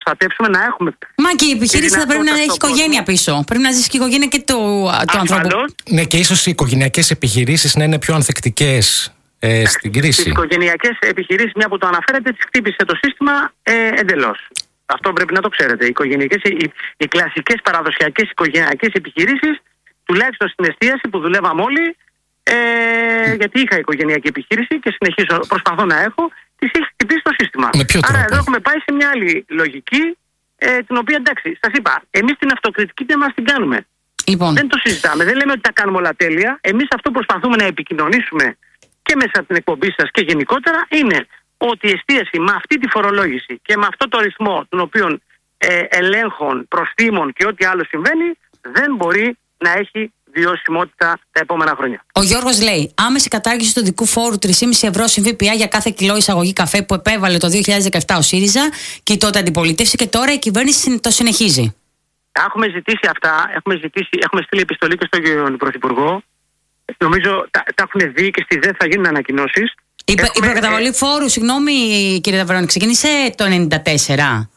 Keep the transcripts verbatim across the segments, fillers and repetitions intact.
προστατεύσουμε, να έχουμε. Μα και η επιχείρηση θα πρέπει να έχει οικογένεια πίσω. Πρέπει να ζήσει και η οικογένεια και το, το ανθρώπου. Ναι, και ίσως οι οικογενειακές επιχειρήσεις να είναι πιο ανθεκτικές ε, στην κρίση. Οι οικογενειακές επιχειρήσεις, μια που το αναφέρετε, τις χτύπησε το σύστημα ε, εντελώς. Αυτό πρέπει να το ξέρετε. Οι, οικογενειακές, οι, οι κλασικές παραδοσιακές οικογενειακές επιχειρήσεις, τουλάχιστον στην εστίαση που δουλεύαμε όλοι, ε, mm. γιατί είχα οικογενειακή επιχείρηση και συνεχίζω, προσπαθώ να έχω, τις έχει χτυπήσει το σύστημα. Άρα εδώ έχουμε πάει σε μια άλλη λογική, ε, την οποία εντάξει, σας είπα, εμείς την αυτοκριτική δεν μας την κάνουμε. Λοιπόν. Δεν το συζητάμε, δεν λέμε ότι τα κάνουμε όλα τέλεια. Εμείς αυτό προσπαθούμε να επικοινωνήσουμε και μέσα από την εκπομπή σας και γενικότερα είναι ότι η εστίαση με αυτή τη φορολόγηση και με αυτό το ρυθμό των οποίων ε, ελέγχων, προστήμων και ό,τι άλλο συμβαίνει, δεν μπορεί να έχει βιωσιμότητα τα επόμενα χρόνια. Ο Γιώργος λέει: άμεση κατάργηση του δικού φόρου τρία κόμμα πέντε ευρώ συν ΦΠΑ για κάθε κιλό εισαγωγή καφέ που επέβαλε το δύο χιλιάδες δεκαεπτά ο ΣΥΡΙΖΑ και η τότε αντιπολίτευση, και τώρα η κυβέρνηση το συνεχίζει. Έχουμε ζητήσει αυτά, έχουμε, ζητήσει, έχουμε στείλει επιστολή και στον Πρωθυπουργό. Νομίζω τα, τα έχουν δει και στη ΔΕΘ θα γίνουν ανακοινώσεις. Η, έχουμε, η προκαταβολή ε... φόρου, συγγνώμη κύριε Ταβερώνη, ξεκίνησε το ενενήντα τέσσερα.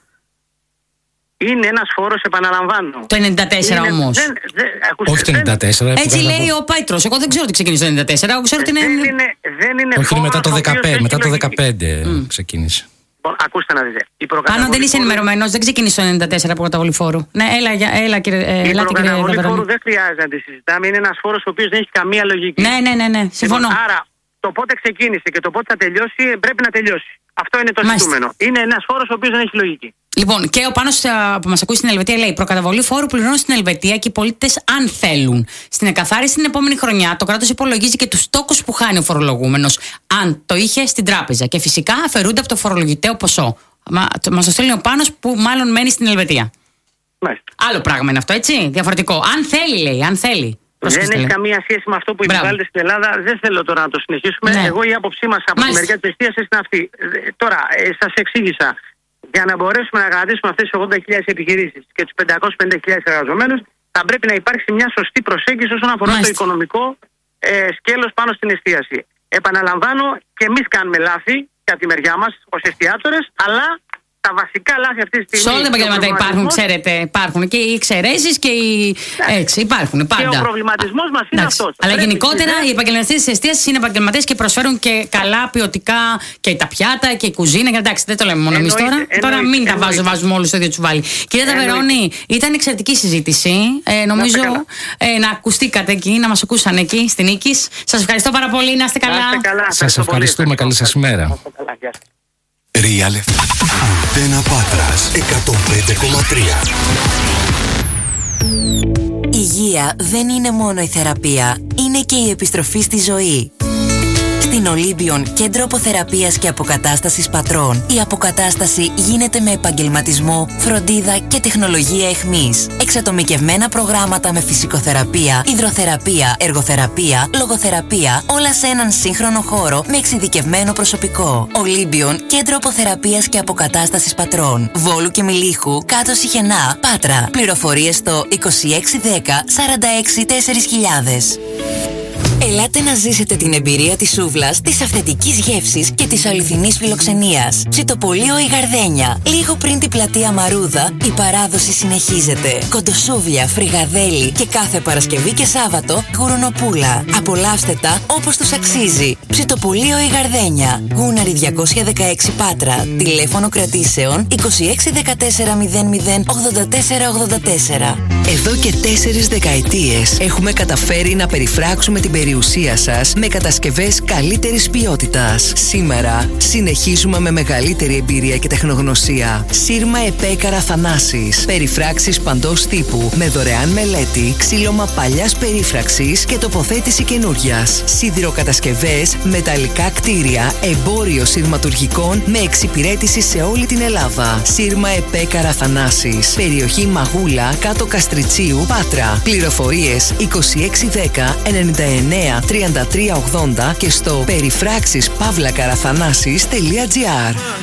Είναι ένας φόρος, επαναλαμβάνω. Το ενενήντα τέσσερα όμως. Δεν, δεν, όχι το ενενήντα τέσσερα. Έτσι λέει ο Πέτρος. Εγώ δεν ξέρω τι ξεκίνησε το ενενήντα τέσσερα. Εγώ ξέρω δεν, είναι... δεν είναι. Δεν είναι όχι, μετά το δεκαπέντε. Μετά το δεκαπέντε mm. ξεκίνησε. Λοιπόν, ακούστε να δείτε. Πάνω δεν είσαι ενημερωμένος, δεν ξεκίνησε το ενενήντα τέσσερα προκαταβολή φόρου. Ναι, έλα, έλα κύριε Ταβερώνη. Η προκαταβολή φόρου δεν χρειάζεται να τη συζητάμε. Είναι ένας φόρος ο οποίος δεν έχει καμία λογική. Ναι, ναι, ναι, ναι. Συμφωνώ. Λοιπόν, άρα το πότε ξεκίνησε και το πότε θα τελειώσει πρέπει να τελειώσει. Αυτό είναι το ζητούμενο. Είναι ένας φόρος ο οποίος δεν έχει λογική. Λοιπόν, και ο Πάνος που μας ακούει στην Ελβετία λέει: προκαταβολή φόρου πληρώνουν στην Ελβετία και οι πολίτες αν θέλουν. Στην εκαθάριση την επόμενη χρονιά το κράτος υπολογίζει και τους τόκους που χάνει ο φορολογούμενος, αν το είχε στην τράπεζα. Και φυσικά αφαιρούνται από το φορολογητέο ποσό. Μα, το, μας το στέλνει ο Πάνος που μάλλον μένει στην Ελβετία. Μάλιστα. Άλλο πράγμα είναι αυτό, έτσι. Διαφορετικό. Αν θέλει, λέει, αν θέλει. Δεν έχει καμία σχέση με αυτό που επιβάλλεται στην Ελλάδα. Δεν θέλω τώρα να το συνεχίσουμε. Ναι. Εγώ η άποψή μας από Μάλιστα. τη μεριά της εστίασης είναι αυτή. Τώρα, ε, σας εξήγησα. Για να μπορέσουμε να κρατήσουμε αυτές τις ογδόντα χιλιάδες επιχειρήσεις και τους πεντακόσιες πενήντα χιλιάδες εργαζομένους, θα πρέπει να υπάρξει μια σωστή προσέγγιση όσον αφορά Μάλιστα. το οικονομικό ε, σκέλος πάνω στην εστίαση. Επαναλαμβάνω, και εμείς κάνουμε λάθη από τη μεριά μας ως εστιατόρες, αλλά τα βασικά λάθη αυτή τη στιγμή. Σε όλα τα επαγγέλματα υπάρχουν, ξέρετε, υπάρχουν και οι εξαιρέσεις και οι. Έτσι, υπάρχουν πάντα. Και ο προβληματισμός μας είναι αυτός. Αλλά γενικότερα οι επαγγελματίες της εστίασης είναι επαγγελματίες και προσφέρουν και καλά ποιοτικά και τα πιάτα και η κουζίνα. Και εντάξει, δεν το λέμε μόνο εμείς τώρα. Εννοείται, τώρα μην εννοείται. τα βάζουμε, βάζουμε όλους στο ίδιο τσουβάλι. Κυρία Ταβερώνη, ήταν εξαιρετική συζήτηση. Ε, νομίζω να, ε, να ακουστήκατε εκεί, να μας ακούσαν εκεί στην Νίκης. Σας ευχαριστώ πάρα πολύ. Να είστε καλά. Σας ευχαριστούμε. Καλή σας ημέρα. Real εφ εμ. Αντένα Πάτρας εκατόν πέντε κόμμα τρία. Υγεία δεν είναι μόνο η θεραπεία, είναι και η επιστροφή στη ζωή. Στην Ολύμπιον, κέντρο αποθεραπείας και αποκατάστασης πατρών, η αποκατάσταση γίνεται με επαγγελματισμό, φροντίδα και τεχνολογία εχμής. Εξατομικευμένα προγράμματα με φυσικοθεραπεία, υδροθεραπεία, εργοθεραπεία, λογοθεραπεία, όλα σε έναν σύγχρονο χώρο με εξειδικευμένο προσωπικό. Ολύμπιον, κέντρο αποθεραπείας και αποκατάστασης πατρών. Βόλου και Μιλίχου, κάτω Σιχενά, Πάτρα. Πληροφορίες στο είκοσι έξι δέκα σαράντα έξι τέσσερα χιλιάδες. Ελάτε να ζήσετε την εμπειρία της σούβλας, της αυθεντικής γεύσης και της αληθινής φιλοξενίας. Ψητοπολείο η Γαρδένια. Λίγο πριν την πλατεία Μαρούδα, η παράδοση συνεχίζεται. Κοντοσούβλια, φρυγαδέλι και κάθε Παρασκευή και Σάββατο γουρουνοπούλα. Απολαύστε τα όπως τους αξίζει. Ψητοπολείο η Γαρδένια. Γούναρη διακόσια δεκαέξι Πάτρα. Τηλέφωνο κρατήσεων είκοσι έξι δεκατέσσερα μηδέν μηδέν ογδόντα τέσσερα ογδόντα τέσσερα. Εδώ και τέσσερις δεκαετίες έχουμε καταφέρει να περιφράξουμε την περιουσία σας με κατασκευές καλύτερης ποιότητας. Σήμερα συνεχίζουμε με μεγαλύτερη εμπειρία και τεχνογνωσία. Σύρμα Επέκαρα Θανάσης. Περιφράξεις παντός τύπου με δωρεάν μελέτη, ξύλωμα παλιάς περίφραξης και τοποθέτηση καινούριας. Σιδηροκατασκευές, μεταλλικά κτίρια, εμπόριο σειρματουργικών με εξυπηρέτηση σε όλη την Ελλάδα. Σύρμα Επέκαρα Θανάσης. Περιοχή Μαγούλα, κάτω Καστριτσίου, Πάτρα. Πληροφορίες είκοσι έξι δέκα ενενήντα εννέα τριάντα τρία ογδόντα και στο περιφράξεις παύλα καραθανάσης τελεία τζι άρ.